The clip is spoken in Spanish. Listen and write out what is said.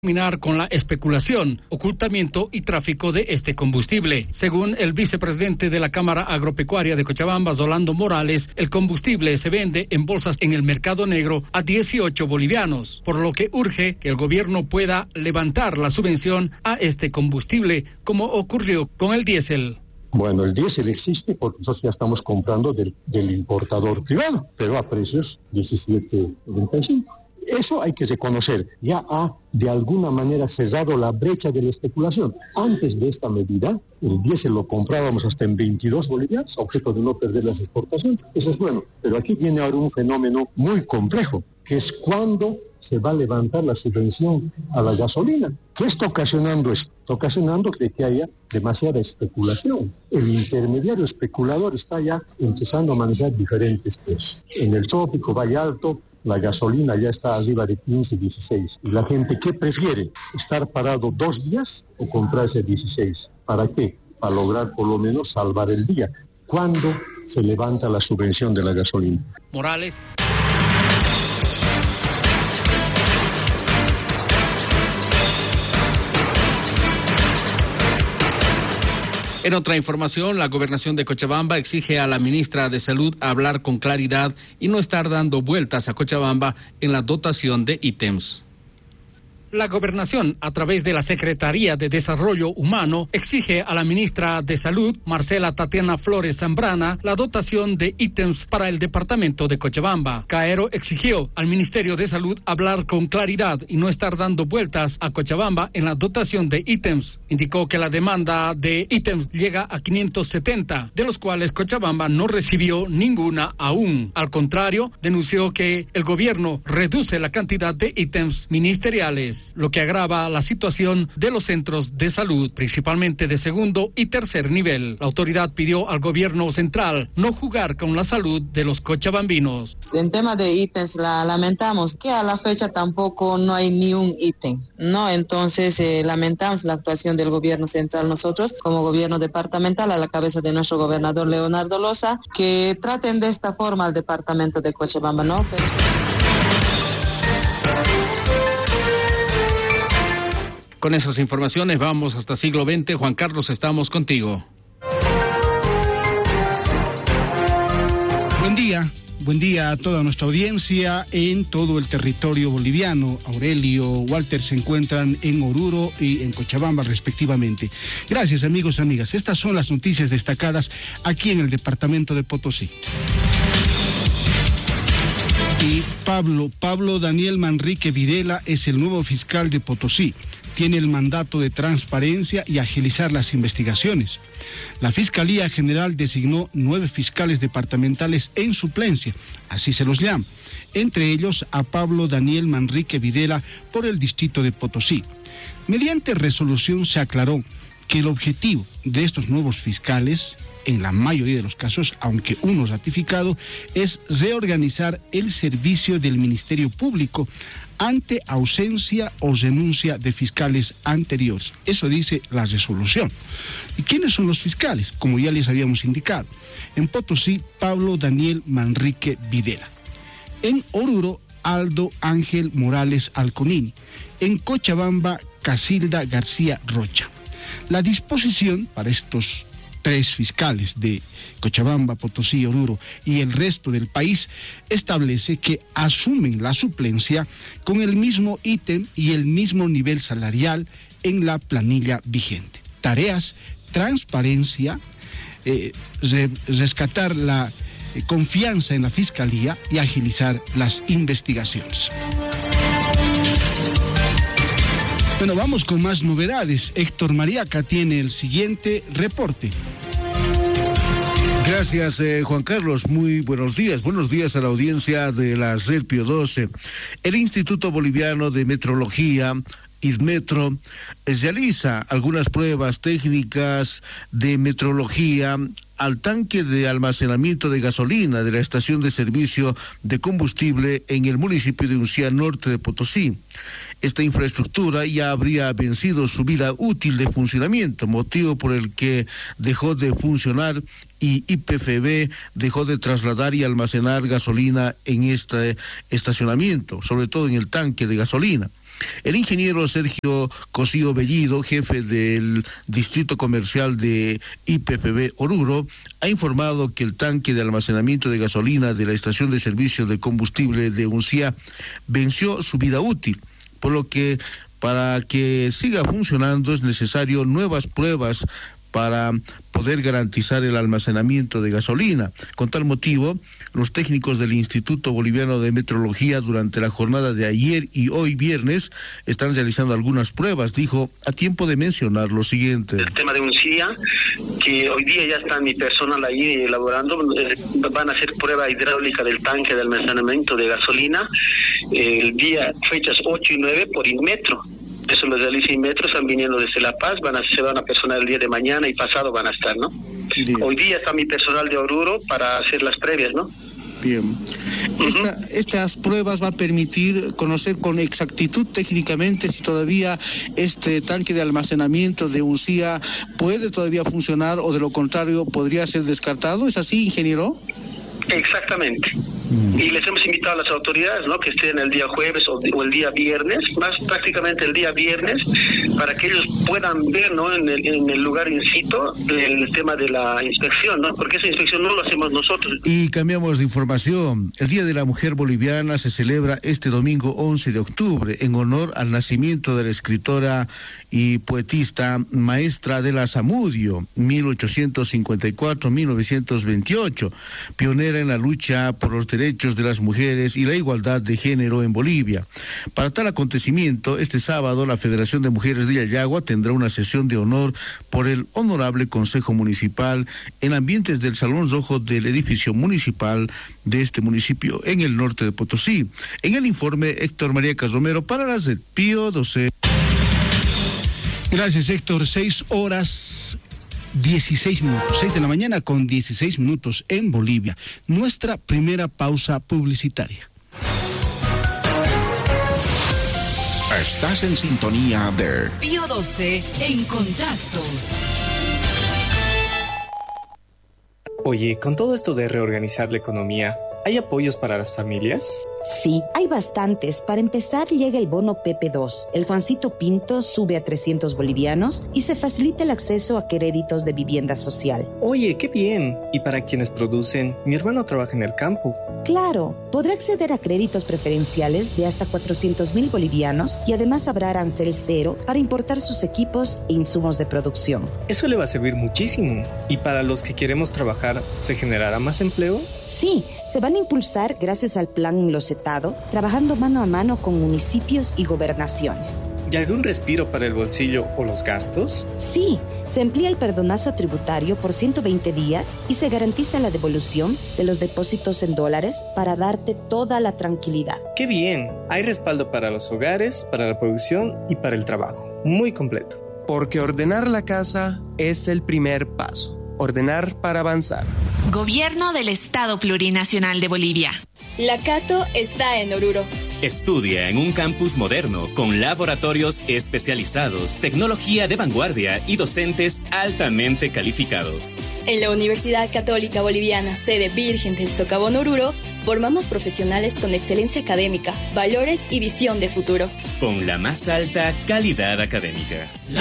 terminar con la especulación, ocultamiento y tráfico de este combustible. Según el vicepresidente de la Cámara Agropecuaria de Cochabamba, Rolando Morales, el combustible se vende en bolsas en el mercado negro a 18 bolivianos, por lo que urge que el gobierno pueda levantar la subvención a este combustible, como ocurrió con el diésel. Bueno, el diésel existe porque nosotros ya estamos comprando del importador privado, pero a precios 17.95. Eso hay que reconocer. Ya ha de alguna manera cerrado la brecha de la especulación. Antes de esta medida, el diésel lo comprábamos hasta en 22 bolivianos, objeto de no perder las exportaciones. Eso es bueno. Pero aquí viene ahora un fenómeno muy complejo, que es cuando se va a levantar la subvención a la gasolina. ¿Qué está ocasionando esto? Está ocasionando que haya demasiada especulación. El intermediario especulador está ya empezando a manejar diferentes precios. En el trópico, Valle Alto, la gasolina ya está arriba de 15, 16. ¿Y la gente qué prefiere? ¿Estar parado 2 días o comprarse 16? ¿Para qué? Para lograr por lo menos salvar el día. ¿Cuándo se levanta la subvención de la gasolina? Morales. En otra información, la Gobernación de Cochabamba exige a la ministra de Salud hablar con claridad y no estar dando vueltas a Cochabamba en la dotación de ítems. La Gobernación, a través de la Secretaría de Desarrollo Humano, exige a la ministra de Salud, Marcela Tatiana Flores Zambrana, la dotación de ítems para el departamento de Cochabamba. Caero exigió al Ministerio de Salud hablar con claridad y no estar dando vueltas a Cochabamba en la dotación de ítems. Indicó que la demanda de ítems llega a 570, de los cuales Cochabamba no recibió ninguna aún. Al contrario, denunció que el gobierno reduce la cantidad de ítems ministeriales, lo que agrava la situación de los centros de salud, principalmente de segundo y tercer nivel. La autoridad pidió al gobierno central no jugar con la salud de los cochabambinos. En tema de ítems, lamentamos que a la fecha tampoco no hay ni un ítem, ¿no? Entonces, lamentamos la actuación del gobierno central. Nosotros, como gobierno departamental, a la cabeza de nuestro gobernador Leonardo Loza, que traten de esta forma al departamento de Cochabamba, ¿no? Con esas informaciones vamos hasta siglo XX. Juan Carlos, estamos contigo. Buen día a toda nuestra audiencia en todo el territorio boliviano. Aurelio, Walter se encuentran en Oruro y en Cochabamba respectivamente. Gracias, amigos y amigas. Estas son las noticias destacadas aquí en el departamento de Potosí. Y Pablo Daniel Manrique Videla es el nuevo fiscal de Potosí. Tiene el mandato de transparencia y agilizar las investigaciones. La Fiscalía General designó 9 fiscales departamentales en suplencia, así se los llama, entre ellos a Pablo Daniel Manrique Videla por el distrito de Potosí. Mediante resolución se aclaró que el objetivo de estos nuevos fiscales, en la mayoría de los casos, aunque uno ratificado, es reorganizar el servicio del Ministerio Público ante ausencia o renuncia de fiscales anteriores. Eso dice la resolución. ¿Y quiénes son los fiscales? Como ya les habíamos indicado. En Potosí, Pablo Daniel Manrique Videla. En Oruro, Aldo Ángel Morales Alconini. En Cochabamba, Casilda García Rocha. La disposición para estos 3 fiscales de Cochabamba, Potosí, Oruro y el resto del país establece que asumen la suplencia con el mismo ítem y el mismo nivel salarial en la planilla vigente. Tareas, transparencia, rescatar la confianza en la Fiscalía y agilizar las investigaciones. Bueno, vamos con más novedades. Héctor Mariaca tiene el siguiente reporte. Gracias, Juan Carlos. Muy buenos días. Buenos días a la audiencia de la Red Pío XII. El Instituto Boliviano de Metrología, IDMETRO, realiza algunas pruebas técnicas de metrología al tanque de almacenamiento de gasolina de la estación de servicio de combustible en el municipio de Uncía Norte de Potosí. Esta infraestructura ya habría vencido su vida útil de funcionamiento, motivo por el que dejó de funcionar y YPFB dejó de trasladar y almacenar gasolina en este estacionamiento, sobre todo en el tanque de gasolina. El ingeniero Sergio Cosío Bellido, jefe del Distrito Comercial de IPFB Oruro, ha informado que el tanque de almacenamiento de gasolina de la estación de servicio de combustible de Uncía venció su vida útil, por lo que para que siga funcionando es necesario nuevas pruebas para poder garantizar el almacenamiento de gasolina. Con tal motivo, los técnicos del Instituto Boliviano de Metrología durante la jornada de ayer y hoy viernes están realizando algunas pruebas. Dijo, a tiempo de mencionar lo siguiente. El tema de Uncía, que hoy día ya está mi personal ahí elaborando, van a hacer prueba hidráulica del tanque de almacenamiento de gasolina el día, fechas 8 y 9 por Inmetro. Eso lo realiza Inmetro, están viniendo desde La Paz, se van a personar el día de mañana y pasado van a estar, ¿no? Bien. Hoy día está mi personal de Oruro para hacer las previas, ¿no? Bien. Estas pruebas va a permitir conocer con exactitud técnicamente si todavía este tanque de almacenamiento de Uncía puede todavía funcionar o de lo contrario podría ser descartado. ¿Es así, ingeniero? Exactamente. Y les hemos invitado a las autoridades, ¿no?, que estén el día jueves o el día viernes, más prácticamente el día viernes, para que ellos puedan ver, ¿no?, en el lugar in situ el tema de la inspección, ¿no?, porque esa inspección no lo hacemos nosotros. Y cambiamos de información. El Día de la Mujer Boliviana se celebra este domingo 11 de octubre en honor al nacimiento de la escritora y poetista maestra de la Zamudio, 1854-1928, pionera en la lucha por los derechos de las mujeres y la igualdad de género en Bolivia. Para tal acontecimiento, este sábado la Federación de Mujeres de Yayagua tendrá una sesión de honor por el Honorable Consejo Municipal en ambientes del Salón Rojo del edificio municipal de este municipio en el norte de Potosí. En el informe, Héctor María Casromero para la Red Pío 12. Gracias, Héctor. 6:16 6 de la mañana con 16 minutos en Bolivia. Nuestra primera pausa publicitaria. Estás en sintonía de Pío 12 en contacto. Oye, con todo esto de reorganizar la economía, ¿hay apoyos para las familias? Sí, hay bastantes. Para empezar, llega el bono PP2. El Juancito Pinto sube a 300 bolivianos y se facilita el acceso a créditos de vivienda social. Oye, qué bien. Y para quienes producen, mi hermano trabaja en el campo. Claro, podrá acceder a créditos preferenciales de hasta 400,000 bolivianos y además habrá arancel cero para importar sus equipos e insumos de producción. Eso le va a servir muchísimo. ¿Y para los que queremos trabajar, se generará más empleo? Sí, se van a impulsar gracias al plan Locetado, trabajando mano a mano con municipios y gobernaciones. ¿Y algún respiro para el bolsillo o los gastos? Sí, se amplía el perdonazo tributario por 120 días y se garantiza la devolución de los depósitos en dólares para darte toda la tranquilidad. ¡Qué bien! Hay respaldo para los hogares, para la producción y para el trabajo. Muy completo. Porque ordenar la casa es el primer paso. Ordenar para avanzar. Gobierno del Estado Plurinacional de Bolivia. La Cato está en Oruro. Estudia en un campus moderno con laboratorios especializados, tecnología de vanguardia y docentes altamente calificados. En la Universidad Católica Boliviana, sede Virgen del Socavón Oruro, formamos profesionales con excelencia académica, valores y visión de futuro. Con la más alta calidad académica.